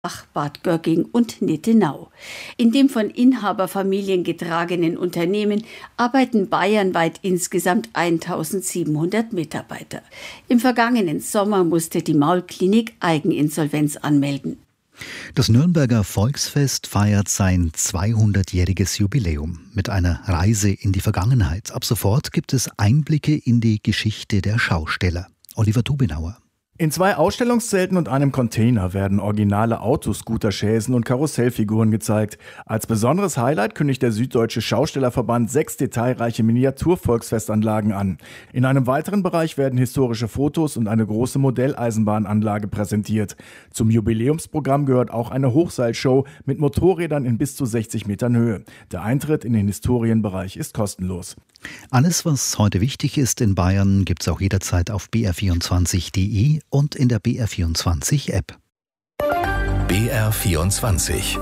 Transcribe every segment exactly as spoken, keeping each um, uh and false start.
Bad Gögging und Nittenau. In dem von Inhaberfamilien getragenen Unternehmen arbeiten bayernweit insgesamt eintausendsiebenhundert Mitarbeiter. Im vergangenen Sommer musste die Maulklinik Eigeninsolvenz anmelden. Das Nürnberger Volksfest feiert sein zweihundertjähriges Jubiläum mit einer Reise in die Vergangenheit. Ab sofort gibt es Einblicke in die Geschichte der Schausteller. Oliver Tubinauer. In zwei Ausstellungszelten und einem Container werden originale Autoscooter-Chaisen und Karussellfiguren gezeigt. Als besonderes Highlight kündigt der Süddeutsche Schaustellerverband sechs detailreiche Miniatur-Volksfestanlagen an. In einem weiteren Bereich werden historische Fotos und eine große Modelleisenbahnanlage präsentiert. Zum Jubiläumsprogramm gehört auch eine Hochseilshow mit Motorrädern in bis zu sechzig Metern Höhe. Der Eintritt in den Historienbereich ist kostenlos. Alles, was heute wichtig ist in Bayern, gibt es auch jederzeit auf b r vierundzwanzig punkt d e und in der B R vierundzwanzig App. B R vierundzwanzig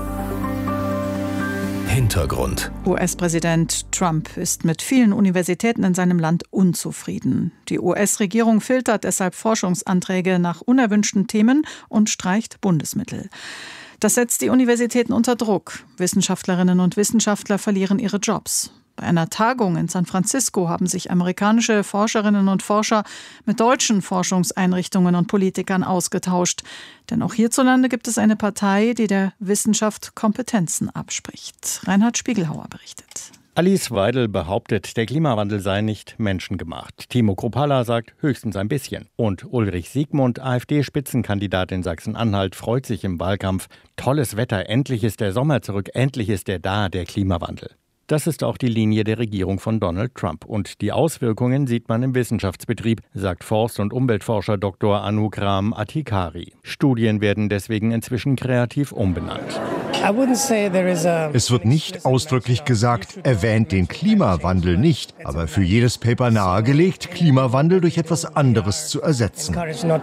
Hintergrund. U S-Präsident Trump ist mit vielen Universitäten in seinem Land unzufrieden. Die U S-Regierung filtert deshalb Forschungsanträge nach unerwünschten Themen und streicht Bundesmittel. Das setzt die Universitäten unter Druck. Wissenschaftlerinnen und Wissenschaftler verlieren ihre Jobs. Bei einer Tagung in San Francisco haben sich amerikanische Forscherinnen und Forscher mit deutschen Forschungseinrichtungen und Politikern ausgetauscht. Denn auch hierzulande gibt es eine Partei, die der Wissenschaft Kompetenzen abspricht. Reinhard Spiegelhauer berichtet. Alice Weidel behauptet, der Klimawandel sei nicht menschengemacht. Timo Kruppalla sagt höchstens ein bisschen. Und Ulrich Siegmund, AfD-Spitzenkandidat in Sachsen-Anhalt, freut sich im Wahlkampf. Tolles Wetter, endlich ist der Sommer zurück, endlich ist er da, der Klimawandel. Das ist auch die Linie der Regierung von Donald Trump. Und die Auswirkungen sieht man im Wissenschaftsbetrieb, sagt Forst- und Umweltforscher Doktor Anukram Atikari. Studien werden deswegen inzwischen kreativ umbenannt. Es wird nicht ausdrücklich gesagt, erwähnt den Klimawandel nicht, aber für jedes Paper nahegelegt, Klimawandel durch etwas anderes zu ersetzen.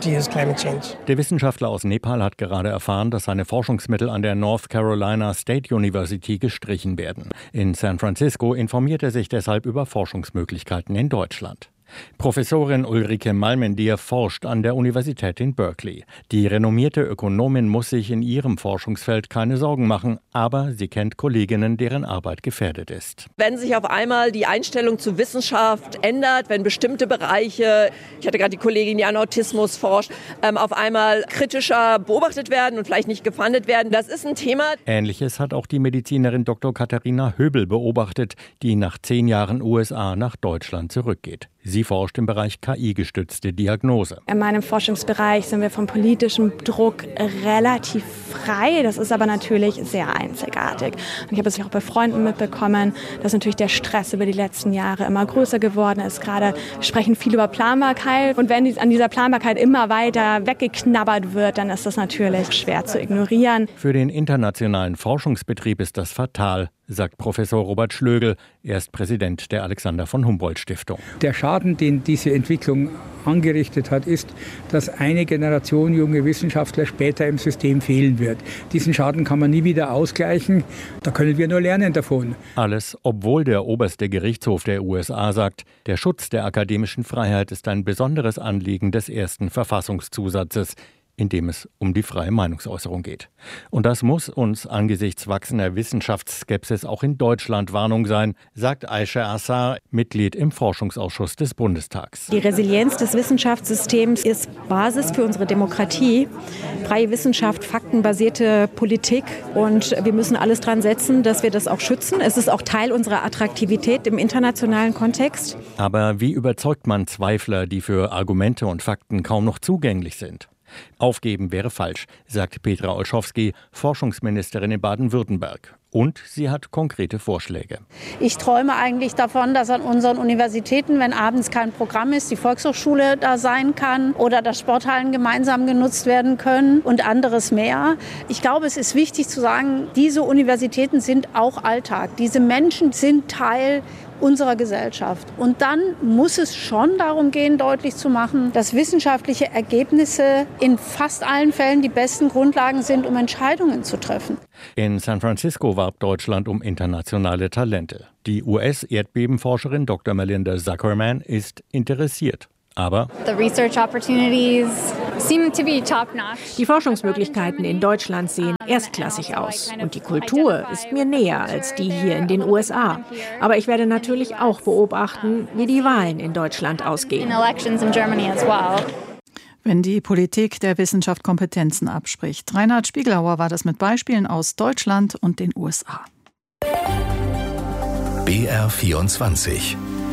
Der Wissenschaftler aus Nepal hat gerade erfahren, dass seine Forschungsmittel an der North Carolina State University gestrichen werden. In San Francisco informiert er sich deshalb über Forschungsmöglichkeiten in Deutschland. Professorin Ulrike Malmendier forscht an der Universität in Berkeley. Die renommierte Ökonomin muss sich in ihrem Forschungsfeld keine Sorgen machen, aber sie kennt Kolleginnen, deren Arbeit gefährdet ist. Wenn sich auf einmal die Einstellung zu Wissenschaft ändert, wenn bestimmte Bereiche, ich hatte gerade die Kollegin, die an Autismus forscht, ähm, auf einmal kritischer beobachtet werden und vielleicht nicht gefundet werden, das ist ein Thema. Ähnliches hat auch die Medizinerin Doktor Katharina Höbel beobachtet, die nach zehn Jahren U S A nach Deutschland zurückgeht. Sie forscht im Bereich K I-gestützte Diagnose. In meinem Forschungsbereich sind wir vom politischen Druck relativ frei. Das ist aber natürlich sehr einzigartig. Und ich habe es auch bei Freunden mitbekommen, dass natürlich der Stress über die letzten Jahre immer größer geworden ist. Gerade sprechen viele über Planbarkeit. Und wenn an dieser Planbarkeit immer weiter weggeknabbert wird, dann ist das natürlich schwer zu ignorieren. Für den internationalen Forschungsbetrieb ist das fatal, sagt Professor Robert Schlögel. Er ist Präsident der Alexander von Humboldt Stiftung. Der Schaden, den diese Entwicklung angerichtet hat, ist, dass eine Generation junge Wissenschaftler später im System fehlen wird. Diesen Schaden kann man nie wieder ausgleichen. Da können wir nur lernen davon. Alles, obwohl der oberste Gerichtshof der U S A sagt, der Schutz der akademischen Freiheit ist ein besonderes Anliegen des ersten Verfassungszusatzes, in dem es um die freie Meinungsäußerung geht. Und das muss uns angesichts wachsender Wissenschaftsskepsis auch in Deutschland Warnung sein, sagt Aisha Assar, Mitglied im Forschungsausschuss des Bundestags. Die Resilienz des Wissenschaftssystems ist Basis für unsere Demokratie. Freie Wissenschaft, faktenbasierte Politik, und wir müssen alles dran setzen, dass wir das auch schützen. Es ist auch Teil unserer Attraktivität im internationalen Kontext. Aber wie überzeugt man Zweifler, die für Argumente und Fakten kaum noch zugänglich sind? Aufgeben wäre falsch, sagt Petra Olschowski, Forschungsministerin in Baden-Württemberg. Und sie hat konkrete Vorschläge. Ich träume eigentlich davon, dass an unseren Universitäten, wenn abends kein Programm ist, die Volkshochschule da sein kann oder dass Sporthallen gemeinsam genutzt werden können und anderes mehr. Ich glaube, es ist wichtig zu sagen, diese Universitäten sind auch Alltag. Diese Menschen sind Teil unserer Gesellschaft. Und dann muss es schon darum gehen, deutlich zu machen, dass wissenschaftliche Ergebnisse in fast allen Fällen die besten Grundlagen sind, um Entscheidungen zu treffen. In San Francisco warb Deutschland um internationale Talente. Die U S-Erdbebenforscherin Doktor Melinda Zuckerman ist interessiert. Aber die Forschungsmöglichkeiten in Deutschland sehen erstklassig aus. Und die Kultur ist mir näher als die hier in den U S A. Aber ich werde natürlich auch beobachten, wie die Wahlen in Deutschland ausgehen. Wenn die Politik der Wissenschaft Kompetenzen abspricht. Reinhard Spiegelhauer war das mit Beispielen aus Deutschland und den U S A. B R vierundzwanzig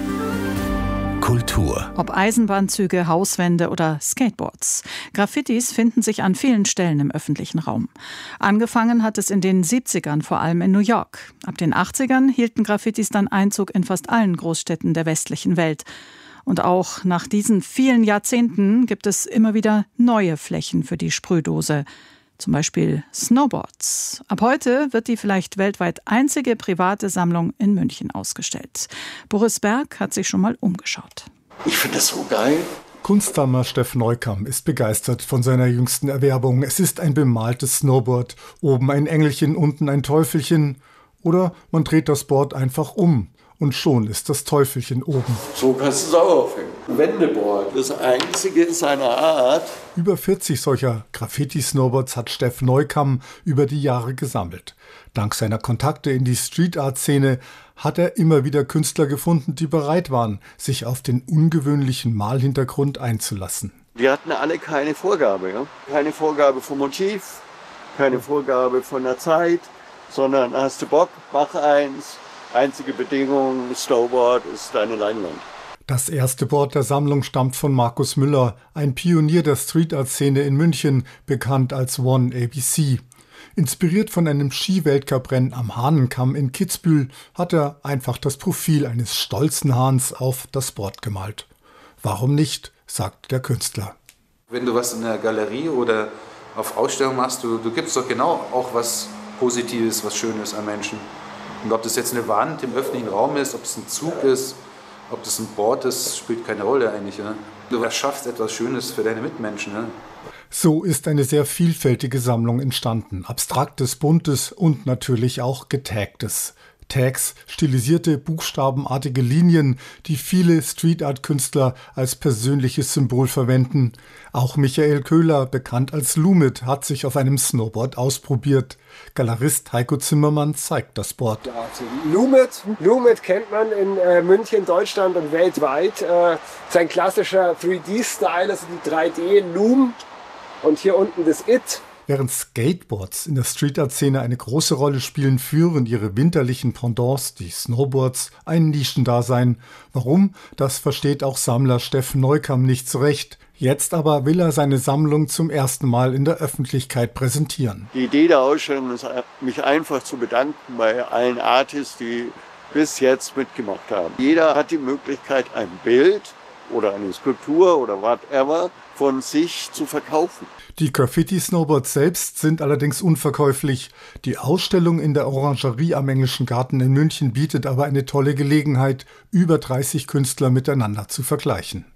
Kultur. Ob Eisenbahnzüge, Hauswände oder Skateboards. Graffitis finden sich an vielen Stellen im öffentlichen Raum. Angefangen hat es in den siebzigern, vor allem in New York. Ab den achtzigern hielten Graffitis dann Einzug in fast allen Großstädten der westlichen Welt. Und auch nach diesen vielen Jahrzehnten gibt es immer wieder neue Flächen für die Sprühdose. Zum Beispiel Snowboards. Ab heute wird die vielleicht weltweit einzige private Sammlung in München ausgestellt. Boris Berg hat sich schon mal umgeschaut. Ich finde das so geil. Kunstsammler Steff Neukamm ist begeistert von seiner jüngsten Erwerbung. Es ist ein bemaltes Snowboard. Oben ein Engelchen, unten ein Teufelchen. Oder man dreht das Board einfach um. Und schon ist das Teufelchen oben. So kannst du es auch aufhängen. Wendeboard, das einzige in seiner Art. Über vierzig solcher Graffiti-Snowboards hat Steff Neukamm über die Jahre gesammelt. Dank seiner Kontakte in die Street-Art-Szene hat er immer wieder Künstler gefunden, die bereit waren, sich auf den ungewöhnlichen Malhintergrund einzulassen. Wir hatten alle keine Vorgabe. Ja? Keine Vorgabe vom Motiv, keine Vorgabe von der Zeit, sondern hast du Bock, mach eins. Einzige Bedingung, Snowboard ist deine Leinwand. Das erste Board der Sammlung stammt von Markus Müller, ein Pionier der Street-Art-Szene in München, bekannt als One A B C. Inspiriert von einem Ski-Weltcuprennen am Hahnenkamm in Kitzbühel hat er einfach das Profil eines stolzen Hahns auf das Board gemalt. Warum nicht, sagt der Künstler. Wenn du was in der Galerie oder auf Ausstellung machst, du, du gibst doch genau auch was Positives, was Schönes an Menschen. Und ob das jetzt eine Wand im öffentlichen Raum ist, ob es ein Zug ist, ob das ein Board ist, spielt keine Rolle eigentlich. Ne? Du erschaffst etwas Schönes für deine Mitmenschen. Ne? So ist eine sehr vielfältige Sammlung entstanden. Abstraktes, buntes und natürlich auch getagtes. Tags, stilisierte, buchstabenartige Linien, die viele Street-Art-Künstler als persönliches Symbol verwenden. Auch Michael Köhler, bekannt als Lumit, hat sich auf einem Snowboard ausprobiert. Galerist Heiko Zimmermann zeigt das Board. Lumit, Lumit kennt man in äh, München, Deutschland und weltweit. Äh, sein klassischer drei D-Style, also die drei D-Loom. Und hier unten das It. Während Skateboards in der Street-Art-Szene eine große Rolle spielen, führen ihre winterlichen Pendants, die Snowboards, ein Nischendasein. Warum? Das versteht auch Sammler Steff Neukamm nicht so recht. Jetzt aber will er seine Sammlung zum ersten Mal in der Öffentlichkeit präsentieren. Die Idee der Ausstellung ist, mich einfach zu bedanken bei allen Artists, die bis jetzt mitgemacht haben. Jeder hat die Möglichkeit, ein Bild oder eine Skulptur oder whatever von sich zu verkaufen. Die Graffiti-Snowboards selbst sind allerdings unverkäuflich. Die Ausstellung in der Orangerie am Englischen Garten in München bietet aber eine tolle Gelegenheit, über dreißig Künstler miteinander zu vergleichen.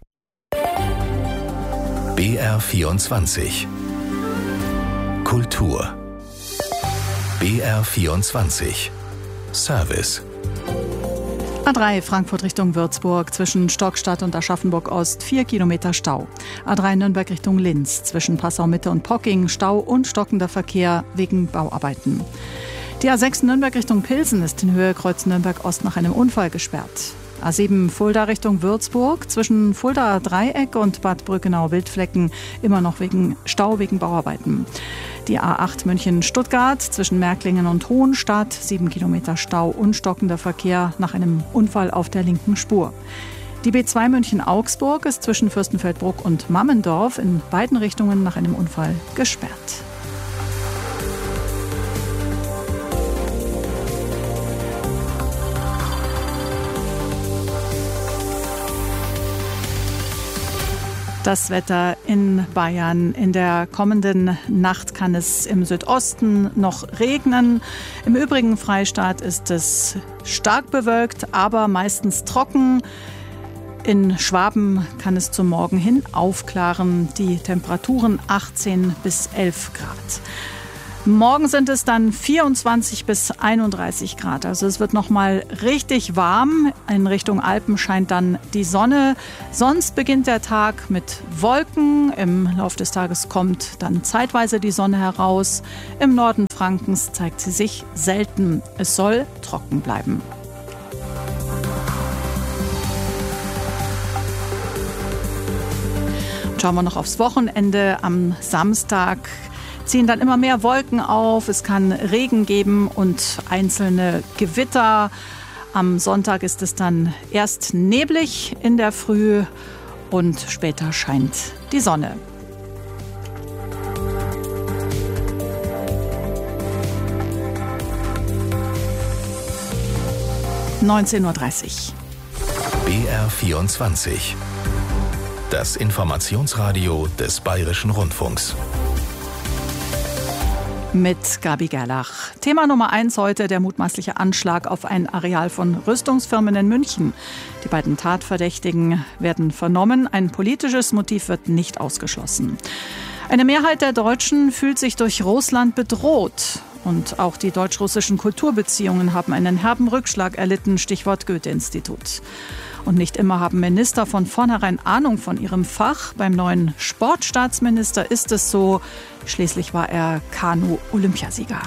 B R vierundzwanzig Kultur. B R vierundzwanzig Service. A drei Frankfurt Richtung Würzburg zwischen Stockstadt und Aschaffenburg-Ost vier Kilometer Stau. A drei Nürnberg Richtung Linz zwischen Passau-Mitte und Pocking Stau und stockender Verkehr wegen Bauarbeiten. Die A sechs Nürnberg Richtung Pilsen ist in Höhe Kreuz Nürnberg-Ost nach einem Unfall gesperrt. A sieben Fulda Richtung Würzburg zwischen Fuldaer Dreieck und Bad Brückenau-Wildflecken immer noch wegen Stau wegen Bauarbeiten. Die A acht München-Stuttgart zwischen Märklingen und Hohenstadt sieben Kilometer Stau und stockender Verkehr nach einem Unfall auf der linken Spur. Die B zwei München-Augsburg ist zwischen Fürstenfeldbruck und Mammendorf in beiden Richtungen nach einem Unfall gesperrt. Das Wetter in Bayern. In der kommenden Nacht kann es im Südosten noch regnen. Im übrigen Freistaat ist es stark bewölkt, aber meistens trocken. In Schwaben kann es zum Morgen hin aufklaren. Die Temperaturen achtzehn bis elf Grad. Morgen sind es dann vierundzwanzig bis einunddreißig Grad. Also es wird noch mal richtig warm. In Richtung Alpen scheint dann die Sonne. Sonst beginnt der Tag mit Wolken. Im Laufe des Tages kommt dann zeitweise die Sonne heraus. Im Norden Frankens zeigt sie sich selten. Es soll trocken bleiben. Schauen wir noch aufs Wochenende. Am Samstag ziehen dann immer mehr Wolken auf. Es kann Regen geben und einzelne Gewitter. Am Sonntag ist es dann erst neblig in der Früh und später scheint die Sonne. neunzehn Uhr dreißig. B R vierundzwanzig. Das Informationsradio des Bayerischen Rundfunks. Mit Gabi Gerlach. Thema Nummer eins heute, der mutmaßliche Anschlag auf ein Areal von Rüstungsfirmen in München. Die beiden Tatverdächtigen werden vernommen. Ein politisches Motiv wird nicht ausgeschlossen. Eine Mehrheit der Deutschen fühlt sich durch Russland bedroht. Und auch die deutsch-russischen Kulturbeziehungen haben einen herben Rückschlag erlitten, Stichwort Goethe-Institut. Und nicht immer haben Minister von vornherein Ahnung von ihrem Fach. Beim neuen Sportstaatsminister ist es so. Schließlich war er Kanu-Olympiasieger.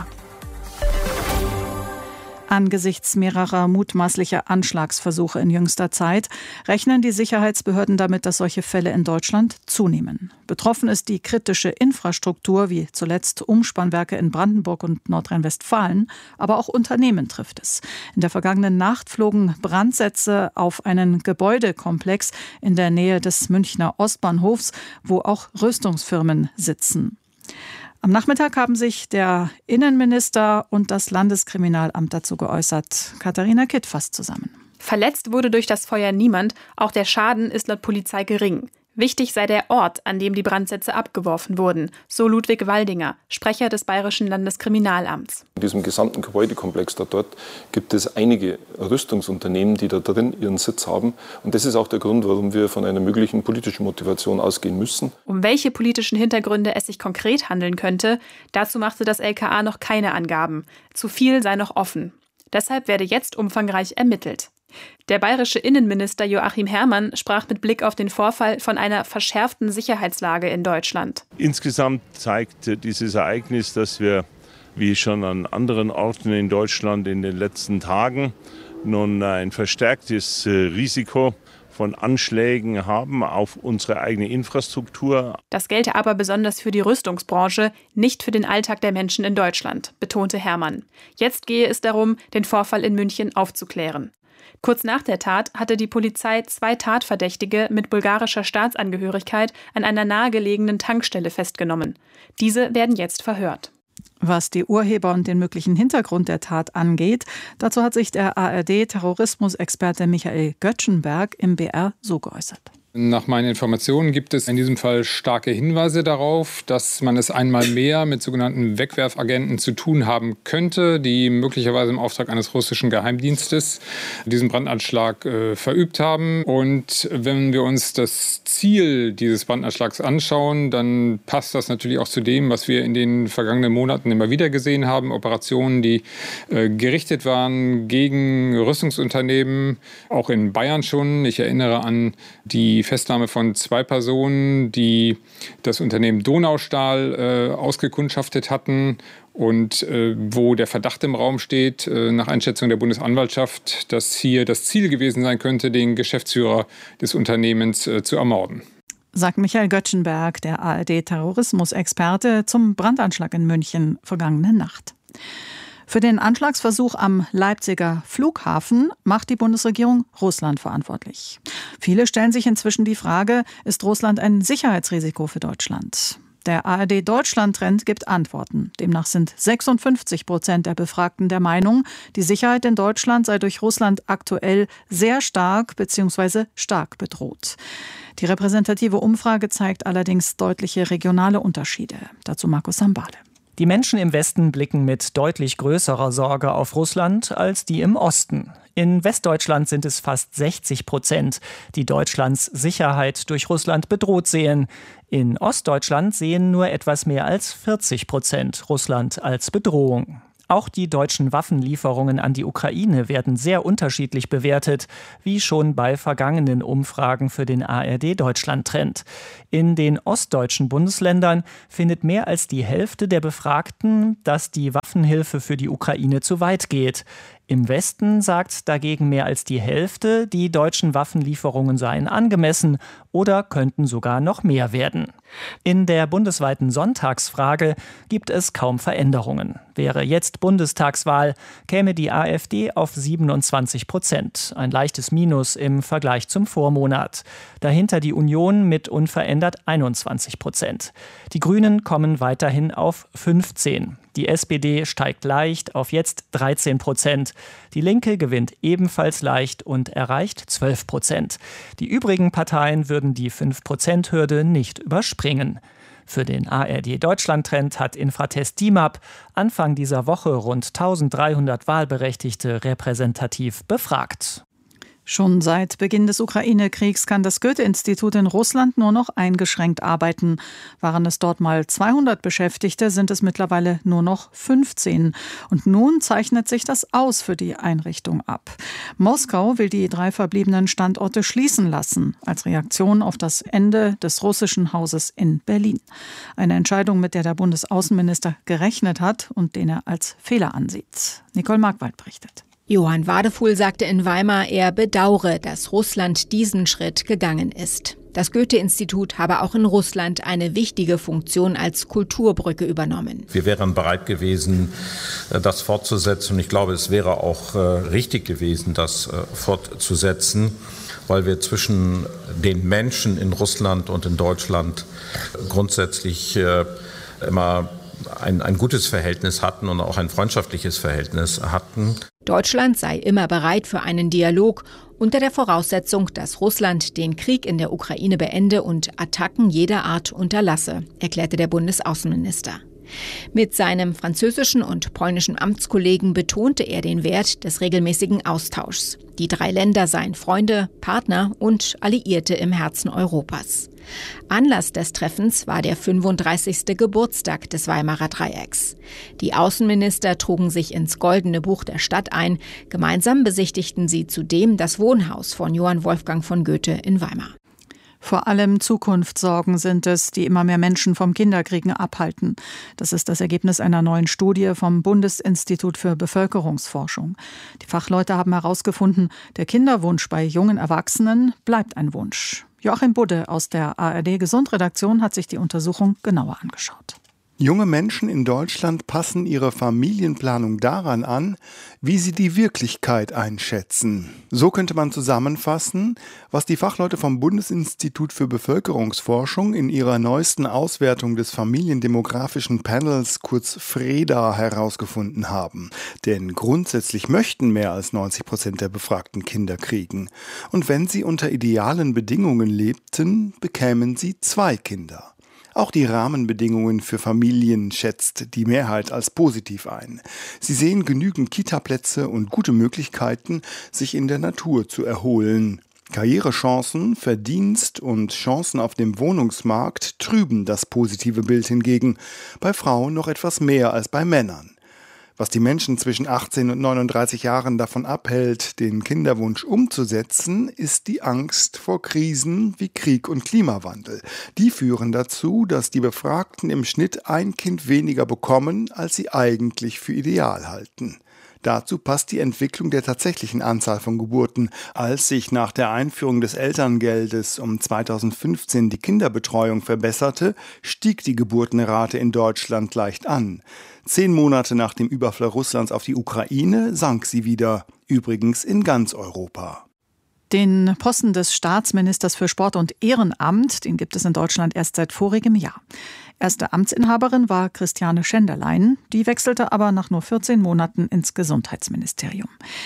Angesichts mehrerer mutmaßlicher Anschlagsversuche in jüngster Zeit rechnen die Sicherheitsbehörden damit, dass solche Fälle in Deutschland zunehmen. Betroffen ist die kritische Infrastruktur, wie zuletzt Umspannwerke in Brandenburg und Nordrhein-Westfalen, aber auch Unternehmen trifft es. In der vergangenen Nacht flogen Brandsätze auf einen Gebäudekomplex in der Nähe des Münchner Ostbahnhofs, wo auch Rüstungsfirmen sitzen. Am Nachmittag haben sich der Innenminister und das Landeskriminalamt dazu geäußert. Katharina Kitt fasst zusammen. Verletzt wurde durch das Feuer niemand. Auch der Schaden ist laut Polizei gering. Wichtig sei der Ort, an dem die Brandsätze abgeworfen wurden, so Ludwig Waldinger, Sprecher des Bayerischen Landeskriminalamts. In diesem gesamten Gebäudekomplex da dort gibt es einige Rüstungsunternehmen, die da drin ihren Sitz haben. Und das ist auch der Grund, warum wir von einer möglichen politischen Motivation ausgehen müssen. Um welche politischen Hintergründe es sich konkret handeln könnte, dazu machte das L K A noch keine Angaben. Zu viel sei noch offen. Deshalb werde jetzt umfangreich ermittelt. Der bayerische Innenminister Joachim Herrmann sprach mit Blick auf den Vorfall von einer verschärften Sicherheitslage in Deutschland. Insgesamt zeigt dieses Ereignis, dass wir, wie schon an anderen Orten in Deutschland in den letzten Tagen, nun ein verstärktes Risiko von Anschlägen haben auf unsere eigene Infrastruktur. Das gelte aber besonders für die Rüstungsbranche, nicht für den Alltag der Menschen in Deutschland, betonte Herrmann. Jetzt gehe es darum, den Vorfall in München aufzuklären. Kurz nach der Tat hatte die Polizei zwei Tatverdächtige mit bulgarischer Staatsangehörigkeit an einer nahegelegenen Tankstelle festgenommen. Diese werden jetzt verhört. Was die Urheber und den möglichen Hintergrund der Tat angeht, dazu hat sich der A R D-Terrorismusexperte Michael Göttschenberg im B R so geäußert. Nach meinen Informationen gibt es in diesem Fall starke Hinweise darauf, dass man es einmal mehr mit sogenannten Wegwerfagenten zu tun haben könnte, die möglicherweise im Auftrag eines russischen Geheimdienstes diesen Brandanschlag äh, verübt haben. Und wenn wir uns das Ziel dieses Brandanschlags anschauen, dann passt das natürlich auch zu dem, was wir in den vergangenen Monaten immer wieder gesehen haben. Operationen, die äh, gerichtet waren gegen Rüstungsunternehmen, auch in Bayern schon. Ich erinnere an die Die Festnahme von zwei Personen, die das Unternehmen Donaustahl äh, ausgekundschaftet hatten und äh, wo der Verdacht im Raum steht, äh, nach Einschätzung der Bundesanwaltschaft, dass hier das Ziel gewesen sein könnte, den Geschäftsführer des Unternehmens äh, zu ermorden. Sagt Michael Göttschenberg, der A R D-Terrorismusexperte, zum Brandanschlag in München vergangene Nacht. Für den Anschlagsversuch am Leipziger Flughafen macht die Bundesregierung Russland verantwortlich. Viele stellen sich inzwischen die Frage, ist Russland ein Sicherheitsrisiko für Deutschland? Der A R D-Deutschland-Trend gibt Antworten. Demnach sind sechsundfünfzig Prozent der Befragten der Meinung, die Sicherheit in Deutschland sei durch Russland aktuell sehr stark bzw. stark bedroht. Die repräsentative Umfrage zeigt allerdings deutliche regionale Unterschiede. Dazu Markus Sambale. Die Menschen im Westen blicken mit deutlich größerer Sorge auf Russland als die im Osten. In Westdeutschland sind es fast sechzig Prozent, die Deutschlands Sicherheit durch Russland bedroht sehen. In Ostdeutschland sehen nur etwas mehr als vierzig Prozent Russland als Bedrohung. Auch die deutschen Waffenlieferungen an die Ukraine werden sehr unterschiedlich bewertet, wie schon bei vergangenen Umfragen für den A R D-Deutschland-Trend. In den ostdeutschen Bundesländern findet mehr als die Hälfte der Befragten, dass die Waffenhilfe für die Ukraine zu weit geht. Im Westen sagt dagegen mehr als die Hälfte, die deutschen Waffenlieferungen seien angemessen oder könnten sogar noch mehr werden. In der bundesweiten Sonntagsfrage gibt es kaum Veränderungen. Wäre jetzt Bundestagswahl, käme die AfD auf siebenundzwanzig Prozent, ein leichtes Minus im Vergleich zum Vormonat. Dahinter die Union mit unverändert einundzwanzig Prozent. Die Grünen kommen weiterhin auf fünfzehn. Die S P D steigt leicht auf jetzt dreizehn Prozent. Die Linke gewinnt ebenfalls leicht und erreicht zwölf Prozent. Die übrigen Parteien würden die fünf Prozent Hürde nicht überspringen. Für den A R D-Deutschland-Trend hat Infratest DIMAP Anfang dieser Woche rund eintausenddreihundert Wahlberechtigte repräsentativ befragt. Schon seit Beginn des Ukraine-Kriegs kann das Goethe-Institut in Russland nur noch eingeschränkt arbeiten. Waren es dort mal zweihundert Beschäftigte, sind es mittlerweile nur noch fünfzehn. Und nun zeichnet sich das Aus für die Einrichtung ab. Moskau will die drei verbliebenen Standorte schließen lassen, als Reaktion auf das Ende des russischen Hauses in Berlin. Eine Entscheidung, mit der der Bundesaußenminister gerechnet hat und den er als Fehler ansieht. Nicole Markwald berichtet. Johann Wadefuhl sagte in Weimar, er bedauere, dass Russland diesen Schritt gegangen ist. Das Goethe-Institut habe auch in Russland eine wichtige Funktion als Kulturbrücke übernommen. Wir wären bereit gewesen, das fortzusetzen. Und ich glaube, es wäre auch richtig gewesen, das fortzusetzen, weil wir zwischen den Menschen in Russland und in Deutschland grundsätzlich immer Ein, ein gutes Verhältnis hatten und auch ein freundschaftliches Verhältnis hatten. Deutschland sei immer bereit für einen Dialog unter der Voraussetzung, dass Russland den Krieg in der Ukraine beende und Attacken jeder Art unterlasse, erklärte der Bundesaußenminister. Mit seinem französischen und polnischen Amtskollegen betonte er den Wert des regelmäßigen Austauschs. Die drei Länder seien Freunde, Partner und Alliierte im Herzen Europas. Anlass des Treffens war der fünfunddreißigste Geburtstag des Weimarer Dreiecks. Die Außenminister trugen sich ins Goldene Buch der Stadt ein. Gemeinsam besichtigten sie zudem das Wohnhaus von Johann Wolfgang von Goethe in Weimar. Vor allem Zukunftssorgen sind es, die immer mehr Menschen vom Kinderkriegen abhalten. Das ist das Ergebnis einer neuen Studie vom Bundesinstitut für Bevölkerungsforschung. Die Fachleute haben herausgefunden, der Kinderwunsch bei jungen Erwachsenen bleibt ein Wunsch. Joachim Budde aus der A R D-Gesundredaktion hat sich die Untersuchung genauer angeschaut. Junge Menschen in Deutschland passen ihre Familienplanung daran an, wie sie die Wirklichkeit einschätzen. So könnte man zusammenfassen, was die Fachleute vom Bundesinstitut für Bevölkerungsforschung in ihrer neuesten Auswertung des familiendemografischen Panels, kurz FREDA, herausgefunden haben. Denn grundsätzlich möchten mehr als neunzig Prozent der Befragten Kinder kriegen. Und wenn sie unter idealen Bedingungen lebten, bekämen sie zwei Kinder. Auch die Rahmenbedingungen für Familien schätzt die Mehrheit als positiv ein. Sie sehen genügend Kitaplätze und gute Möglichkeiten, sich in der Natur zu erholen. Karrierechancen, Verdienst und Chancen auf dem Wohnungsmarkt trüben das positive Bild hingegen, bei Frauen noch etwas mehr als bei Männern. Was die Menschen zwischen achtzehn und neununddreißig Jahren davon abhält, den Kinderwunsch umzusetzen, ist die Angst vor Krisen wie Krieg und Klimawandel. Die führen dazu, dass die Befragten im Schnitt ein Kind weniger bekommen, als sie eigentlich für ideal halten. Dazu passt die Entwicklung der tatsächlichen Anzahl von Geburten. Als sich nach der Einführung des Elterngeldes um zweitausendfünfzehn die Kinderbetreuung verbesserte, stieg die Geburtenrate in Deutschland leicht an. Zehn Monate nach dem Überfall Russlands auf die Ukraine sank sie wieder, übrigens in ganz Europa. Den Posten des Staatsministers für Sport und Ehrenamt, den gibt es in Deutschland erst seit vorigem Jahr. Erste Amtsinhaberin war Christiane Schenderlein, die wechselte aber nach nur vierzehn Monaten ins Gesundheitsministerium.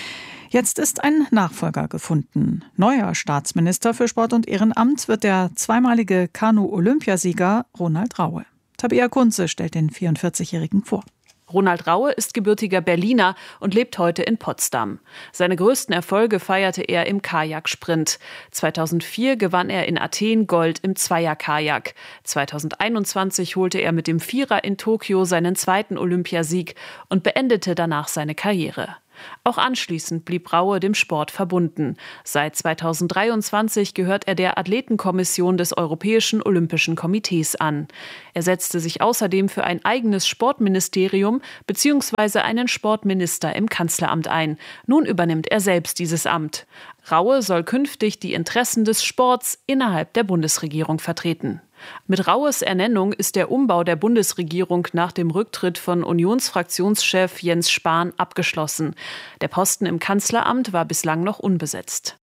Jetzt ist ein Nachfolger gefunden. Neuer Staatsminister für Sport und Ehrenamt wird der zweimalige Kanu-Olympiasieger Ronald Raue. Tabea Kunze stellt den vierundvierzigjährigen vor. Ronald Raue ist gebürtiger Berliner und lebt heute in Potsdam. Seine größten Erfolge feierte er im Kajaksprint. zweitausendvier gewann er in Athen Gold im Zweierkajak. zweitausendeinundzwanzig holte er mit dem Vierer in Tokio seinen zweiten Olympiasieg und beendete danach seine Karriere. Auch anschließend blieb Raue dem Sport verbunden. Seit zweitausenddreiundzwanzig gehört er der Athletenkommission des Europäischen Olympischen Komitees an. Er setzte sich außerdem für ein eigenes Sportministerium bzw. einen Sportminister im Kanzleramt ein. Nun übernimmt er selbst dieses Amt. Raue soll künftig die Interessen des Sports innerhalb der Bundesregierung vertreten. Mit Raues Ernennung ist der Umbau der Bundesregierung nach dem Rücktritt von Unionsfraktionschef Jens Spahn abgeschlossen. Der Posten im Kanzleramt war bislang noch unbesetzt.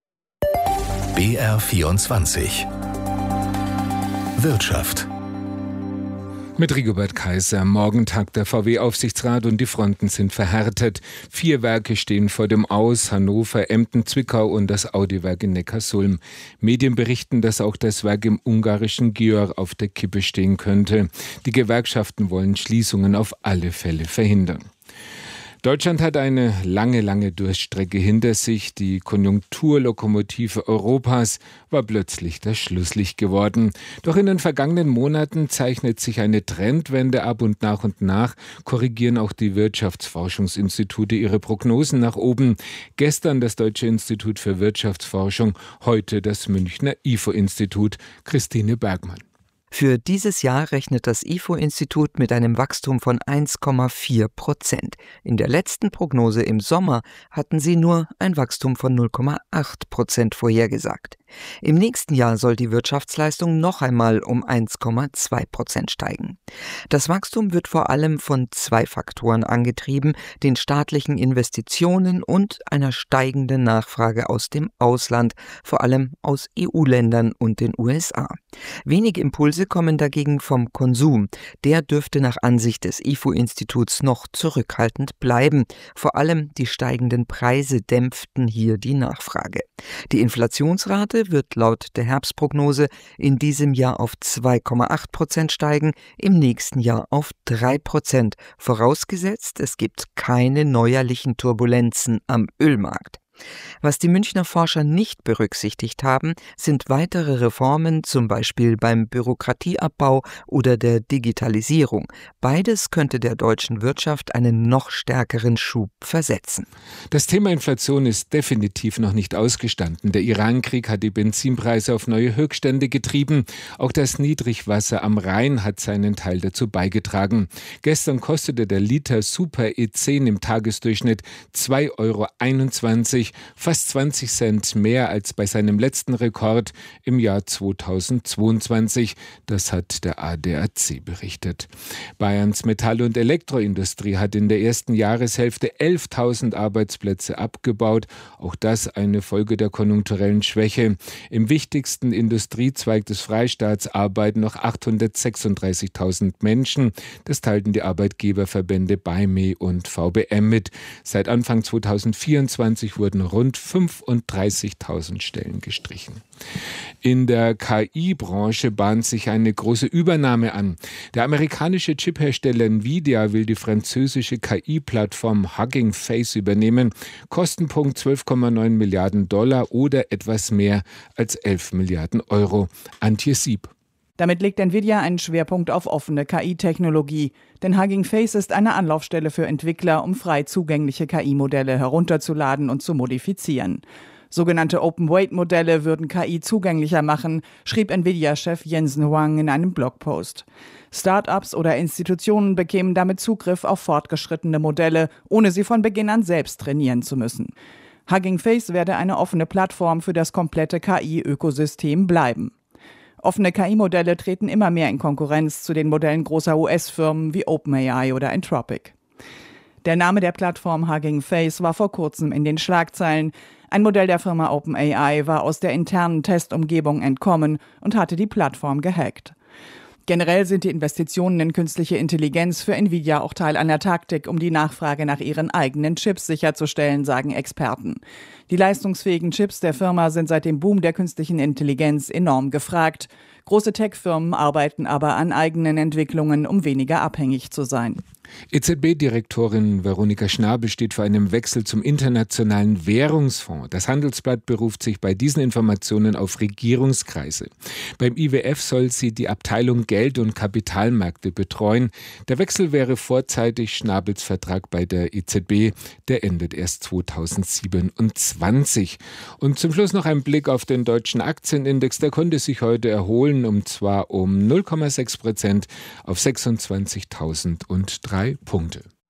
B R vierundzwanzig Wirtschaft. Mit Rigobert Kaiser. Morgen tagt der V W-Aufsichtsrat und die Fronten sind verhärtet. Vier Werke stehen vor dem Aus: Hannover, Emden, Zwickau und das Audi-Werk in Neckarsulm. Medien berichten, dass auch das Werk im ungarischen Győr auf der Kippe stehen könnte. Die Gewerkschaften wollen Schließungen auf alle Fälle verhindern. Deutschland hat eine lange, lange Durststrecke hinter sich. Die Konjunkturlokomotive Europas war plötzlich das Schlusslicht geworden. Doch in den vergangenen Monaten zeichnet sich eine Trendwende ab und nach und nach korrigieren auch die Wirtschaftsforschungsinstitute ihre Prognosen nach oben. Gestern das Deutsche Institut für Wirtschaftsforschung, heute das Münchner I F O-Institut. Christine Bergmann. Für dieses Jahr rechnet das I F O-Institut mit einem Wachstum von eins Komma vier Prozent. In der letzten Prognose im Sommer hatten sie nur ein Wachstum von null Komma acht Prozent vorhergesagt. Im nächsten Jahr soll die Wirtschaftsleistung noch einmal um eins Komma zwei Prozent steigen. Das Wachstum wird vor allem von zwei Faktoren angetrieben: den staatlichen Investitionen und einer steigenden Nachfrage aus dem Ausland, vor allem aus E U-Ländern und den U S A. Wenige Impulse kommen dagegen vom Konsum. Der dürfte nach Ansicht des I F O-Instituts noch zurückhaltend bleiben. Vor allem die steigenden Preise dämpften hier die Nachfrage. Die Inflationsrate wird laut der Herbstprognose in diesem Jahr auf zwei Komma acht Prozent steigen, im nächsten Jahr auf drei Prozent, vorausgesetzt es gibt keine neuerlichen Turbulenzen am Ölmarkt. Was die Münchner Forscher nicht berücksichtigt haben, sind weitere Reformen, zum Beispiel beim Bürokratieabbau oder der Digitalisierung. Beides könnte der deutschen Wirtschaft einen noch stärkeren Schub versetzen. Das Thema Inflation ist definitiv noch nicht ausgestanden. Der Irankrieg hat die Benzinpreise auf neue Höchststände getrieben. Auch das Niedrigwasser am Rhein hat seinen Teil dazu beigetragen. Gestern kostete der Liter Super E zehn im Tagesdurchschnitt zwei Euro einundzwanzig, fast zwanzig Cent mehr als bei seinem letzten Rekord im Jahr zweitausendzweiundzwanzig. Das hat der A D A C berichtet. Bayerns Metall- und Elektroindustrie hat in der ersten Jahreshälfte elftausend Arbeitsplätze abgebaut. Auch das eine Folge der konjunkturellen Schwäche. Im wichtigsten Industriezweig des Freistaats arbeiten noch achthundertsechsunddreißigtausend Menschen. Das teilten die Arbeitgeberverbände B A I M E und V B M mit. Seit Anfang zweitausendvierundzwanzig wurden rund fünfunddreißigtausend Stellen gestrichen. In der K I-Branche bahnt sich eine große Übernahme an. Der amerikanische Chiphersteller Nvidia will die französische K I-Plattform Hugging Face übernehmen. Kostenpunkt zwölf Komma neun Milliarden Dollar oder etwas mehr als elf Milliarden Euro. Antje Sieb. Damit legt Nvidia einen Schwerpunkt auf offene K I-Technologie. Denn Hugging Face ist eine Anlaufstelle für Entwickler, um frei zugängliche K I-Modelle herunterzuladen und zu modifizieren. Sogenannte Open-Weight-Modelle würden K I zugänglicher machen, schrieb Nvidia-Chef Jensen Huang in einem Blogpost. Start-ups oder Institutionen bekämen damit Zugriff auf fortgeschrittene Modelle, ohne sie von Beginn an selbst trainieren zu müssen. Hugging Face werde eine offene Plattform für das komplette K I-Ökosystem bleiben. Offene K I-Modelle treten immer mehr in Konkurrenz zu den Modellen großer U S-Firmen wie OpenAI oder Anthropic. Der Name der Plattform Hugging Face war vor kurzem in den Schlagzeilen. Ein Modell der Firma OpenAI war aus der internen Testumgebung entkommen und hatte die Plattform gehackt. Generell sind die Investitionen in künstliche Intelligenz für Nvidia auch Teil einer Taktik, um die Nachfrage nach ihren eigenen Chips sicherzustellen, sagen Experten. Die leistungsfähigen Chips der Firma sind seit dem Boom der künstlichen Intelligenz enorm gefragt. Große Tech-Firmen arbeiten aber an eigenen Entwicklungen, um weniger abhängig zu sein. E Z B-Direktorin Veronika Schnabel steht vor einem Wechsel zum Internationalen Währungsfonds. Das Handelsblatt beruft sich bei diesen Informationen auf Regierungskreise. Beim I W F soll sie die Abteilung Geld- und Kapitalmärkte betreuen. Der Wechsel wäre vorzeitig. Schnabels Vertrag bei der E Z B, der endet erst zweitausendsiebenundzwanzig. Und zum Schluss noch ein Blick auf den deutschen Aktienindex. Der konnte sich heute erholen, und zwar um null Komma sechs Prozent auf sechsundzwanzigtausenddrei Punkte.